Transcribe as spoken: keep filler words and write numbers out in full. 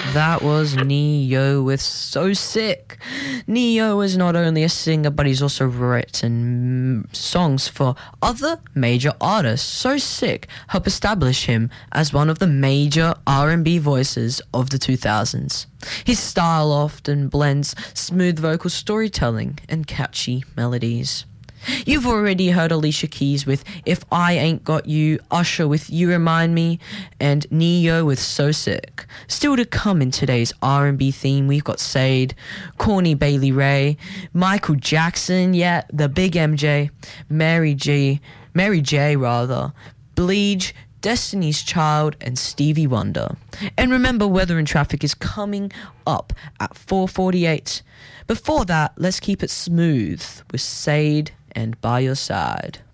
That was Neo with So Sick. Neo is not only a singer, but he's also written songs for other major artists. So Sick helped establish him as one of the major R and B voices of the two thousands. His style often blends smooth vocal storytelling and catchy melodies. You've already heard Alicia Keys with If I Ain't Got You, Usher with You Remind Me, and Neo with So Sick. Still to come in today's R and B theme, we've got Sade, Corny Bailey Ray, Michael Jackson, yeah, the Big M J, Mary J, Mary J rather, Bleach, Destiny's Child, and Stevie Wonder. And remember, Weather and Traffic is coming up at four forty-eight. Before that, let's keep it smooth with Sade and By Your Side.